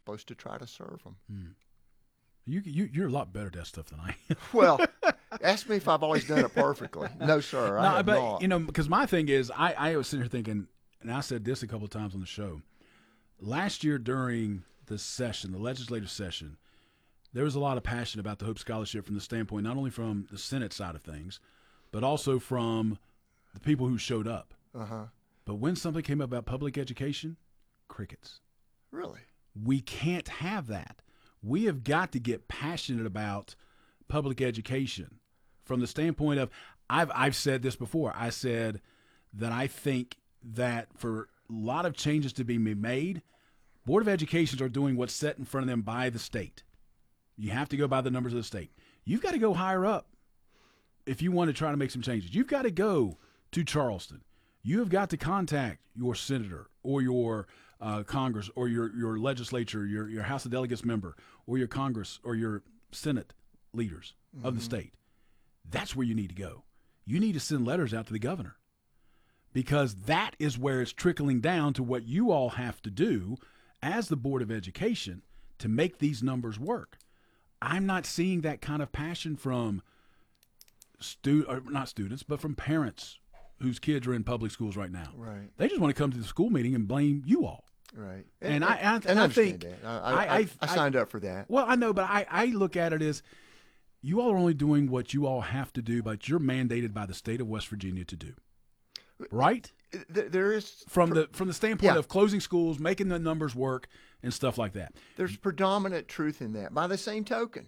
supposed to try to serve them. You're a lot better at that stuff than I am. Well, ask me if I've always done it perfectly. No, sir, I have not. You know, because my thing is, I was sitting here thinking, and I said this a couple of times on the show. Last year during the session, the legislative session, there was a lot of passion about the Hope Scholarship from the standpoint, not only from the Senate side of things, but also from the people who showed up. Uh-huh. But when something came up about public education, crickets. Really? We can't have that. We have got to get passionate about public education from the standpoint of, I've said this before. I said that I think that for a lot of changes to be made, Board of Educations are doing what's set in front of them by the state. You have to go by the numbers of the state. You've got to go higher up if you want to try to make some changes. You've got to go to Charleston. You have got to contact your senator or your Congress or your legislature, your House of Delegates member or your Congress or your Senate leaders of the state. That's where you need to go. You need to send letters out to the governor, because that is where it's trickling down to what you all have to do as the Board of Education to make these numbers work. I'm not seeing that kind of passion from not students, but from parents whose kids are in public schools right now. Right. They just want to come to the school meeting and blame you all. Right. And I understand think that. I signed up for that. Well, I know, but I look at it as you all are only doing what you all have to do, but you're mandated by the state of West Virginia to do. Right? There is from the standpoint Yeah. of closing schools, making the numbers work, and stuff like that. There's predominant truth in that. By the same token,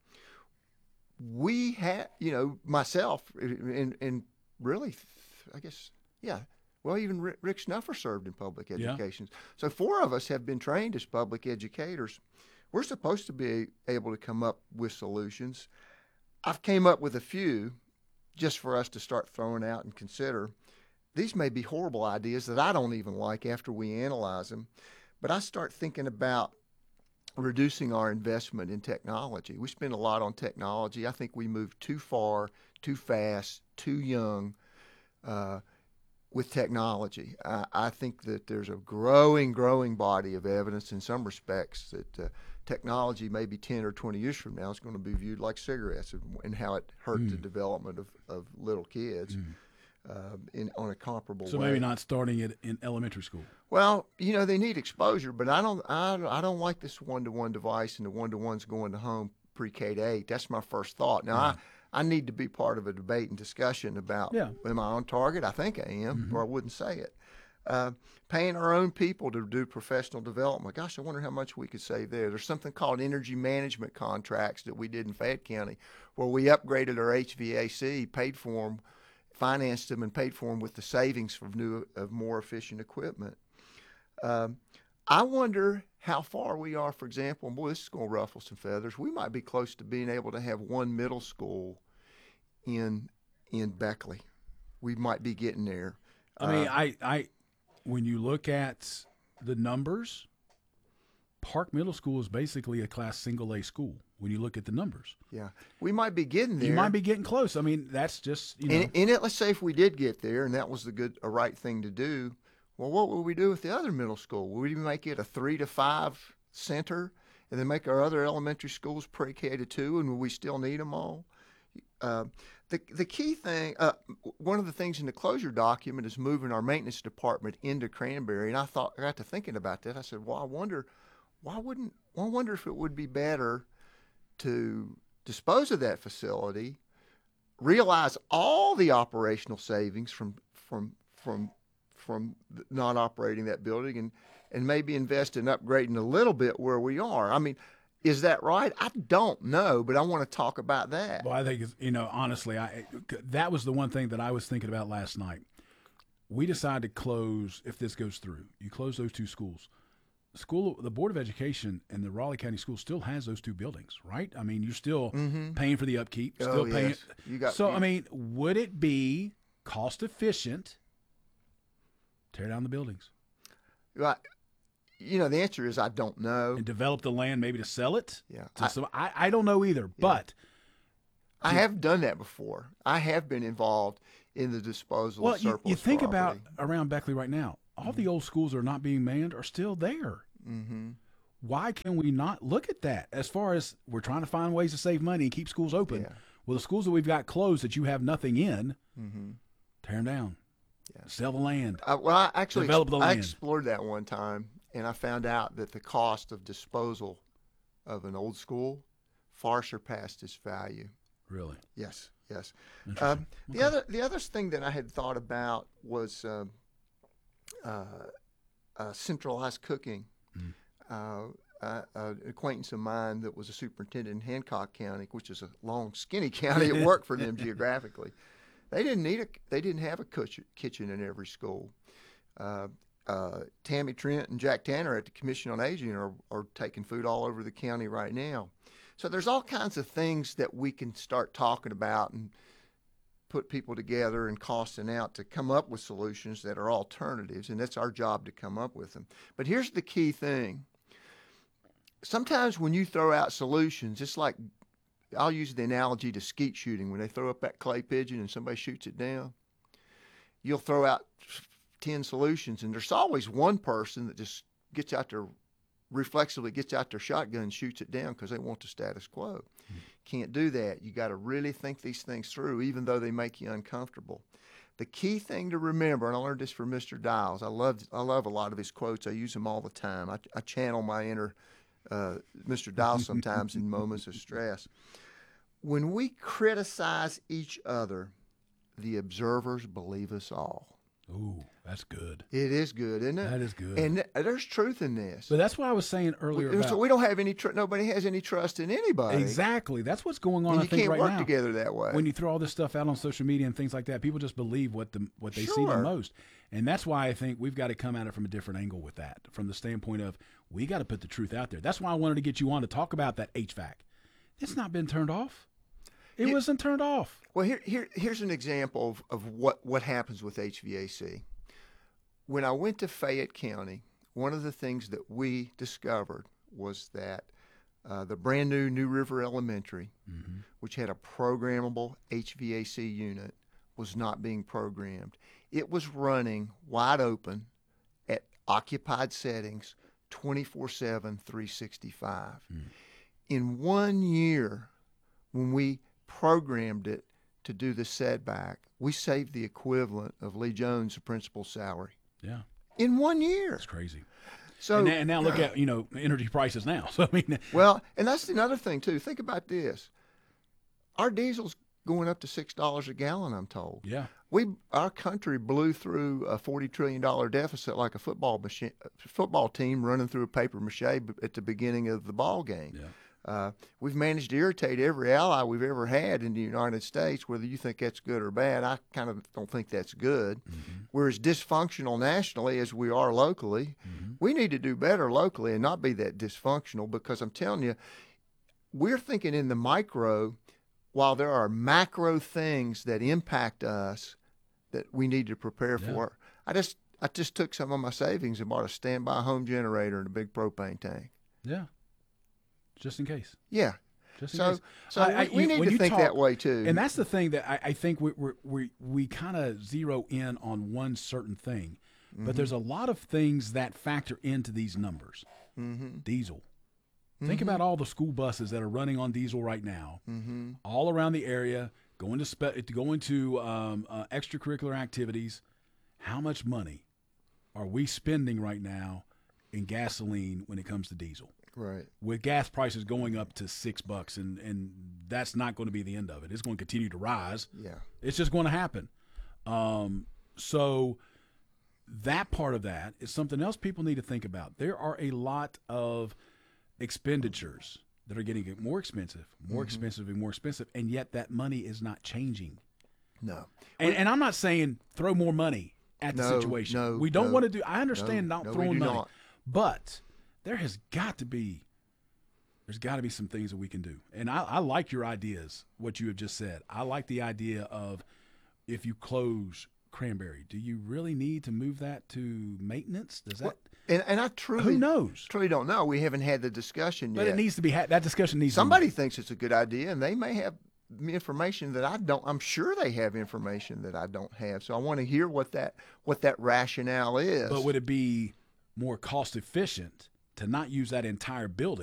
we have, myself, and really, I guess, yeah. Well, even Rick Snuffer served in public education. So 4 of us have been trained as public educators. We're supposed to be able to come up with solutions. I've came up with a few just for us to start throwing out and consider. These may be horrible ideas that I don't even like after we analyze them, but I start thinking about reducing our investment in technology. We spend a lot on technology. I think we move too far, too fast, too young with technology. I think that there's a growing body of evidence in some respects that technology maybe 10 or 20 years from now is going to be viewed like cigarettes and how it hurt the development of little kids on a comparable way. So maybe not starting it in elementary school. Well, they need exposure, but I don't like this one-to-one device and the one-to-ones going to home pre-K to 8. That's my first thought. Now, I need to be part of a debate and discussion about, am I on target? I think I am, or I wouldn't say it. Paying our own people to do professional development. Gosh, I wonder how much we could save there. There's something called energy management contracts that we did in Fayette County where we upgraded our HVAC, paid for them, financed them, and paid for them with the savings of more efficient equipment. I wonder how far we are, for example, and boy, this is going to ruffle some feathers. We might be close to being able to have one middle school in Beckley. We might be getting there. I mean, I when you look at the numbers, Park Middle School is basically a class single A school when you look at the numbers. Yeah, we might be getting there. You might be getting close. I mean, that's just, let's say if we did get there and that was a right thing to do, well, what would we do with the other middle school? Would we make it a 3 to 5 center and then make our other elementary schools pre-K to 2, and would we still need them all? The key thing, one of the things in the closure document is moving our maintenance department into Cranberry, and I got to thinking about that. I said, well, I wonder if it would be better to dispose of that facility, realize all the operational savings from not operating that building, and maybe invest in upgrading a little bit where we are. I mean, is that right? I don't know, but I want to talk about that. Well, I think, honestly, that was the one thing that I was thinking about last night. We decided to close, if this goes through, you close those 2 schools. The Board of Education and the Raleigh County School still has those 2 buildings, right? I mean, you're still paying for the upkeep, still paying. Yes. I mean, would it be cost efficient to tear down the buildings? Right. The answer is I don't know. And develop the land maybe to sell it? Yeah. I don't know either, but. I have done that before. I have been involved in the disposal of surplus you think property. about around Beckley right now, all the old schools that are not being manned are still there. Mm-hmm. why can we not look at that? As far as we're trying to find ways to save money and keep schools open. Yeah. Well, the schools that we've got closed that you have nothing in, tear them down. Yeah. Sell the land. Well, I actually Develop the I land. explored that one time, and I found out that the cost of disposal of an old school far surpassed its value. Really? Yes, yes. Interesting. The other thing that I had thought about was centralized cooking. An acquaintance of mine that was a superintendent in Hancock County, which is a long, skinny county, it worked for them geographically. They didn't have a kitchen in every school. Tammy Trent and Jack Tanner at the Commission on Aging are taking food all over the county right now. So there's all kinds of things that we can start talking about and put people together and costing out to come up with solutions that are alternatives, and it's our job to come up with them. But here's the key thing. Sometimes when you throw out solutions, it's like, I'll use the analogy to skeet shooting. When they throw up that clay pigeon and somebody shoots it down, you'll throw out 10 solutions, and there's always one person that just gets out there, reflexively gets out their shotgun and shoots it down because they want the status quo. Can't do that. You got to really think these things through, even though they make you uncomfortable. The key thing to remember, and I learned this from Mr. Dials. I love a lot of his quotes. I use them all the time. I channel my inner Mr. Dials sometimes in moments of stress. When we criticize each other, the observers believe us all. Ooh, that's good. It is good, isn't it? That is good. And there's truth in this. But that's what I was saying earlier about. So we don't have any nobody has any trust in anybody. Exactly. That's what's going on, And I you think, can't right work now. together that way. When you throw all this stuff out on social media and things like that, people just believe what they see the Sure. most. And that's why I think we've got to come at it from a different angle with that, from the standpoint of we got to put the truth out there. That's why I wanted to get you on to talk about that HVAC. It's not been turned off. It wasn't turned off. Well, here's an example of what happens with HVAC. When I went to Fayette County, one of the things that we discovered was that the brand New River Elementary, which had a programmable HVAC unit, was not being programmed. It was running wide open at occupied settings 24/7, 365. In 1 year, when we programmed it to do the setback, we saved the equivalent of Lee Jones' principal's salary. Yeah. In 1 year. That's crazy. So And now look at, energy prices now. So, I mean, well, and that's another thing too. Think about this. Our diesel's going up to $6 a gallon, I'm told. yeah. Our country blew through a $40 trillion deficit like a football team running through a paper mache at the beginning of the ball game. Yeah. We've managed to irritate every ally we've ever had in the United States, whether you think that's good or bad. I kind of don't think that's good. We're as dysfunctional nationally as we are locally. We need to do better locally and not be that dysfunctional, because I'm telling you, we're thinking in the micro while there are macro things that impact us that we need to prepare for. I just took some of my savings and bought a standby home generator and a big propane tank. Yeah. Just in case. Yeah. Just in So, case. so we need to think that way too. And that's the thing that I think we kind of zero in on one certain thing, but there's a lot of things that factor into these numbers. Diesel. Think about all the school buses that are running on diesel right now, all around the area, going to extracurricular activities. How much money are we spending right now in gasoline when it comes to diesel? Right. With gas prices going up to $6, and that's not going to be the end of it. It's going to continue to rise. Yeah. It's just going to happen. So that part of that is something else people need to think about. There are a lot of expenditures that are getting more expensive, and yet that money is not changing. No. And I'm not saying throw more money at the situation. We don't want to do. I understand not throwing money, but there's got to be some things that we can do. And I like your ideas, what you have just said. I like the idea of, if you close Cranberry, do you really need to move that to maintenance? Does that? And I truly, who knows? Truly don't know. We haven't had the discussion yet. But it needs to be that discussion needs. Somebody thinks it's a good idea, and they may have information that I don't. I'm sure they have information that I don't have. So I want to hear what that rationale is. But would it be more cost efficient to not use that entire building.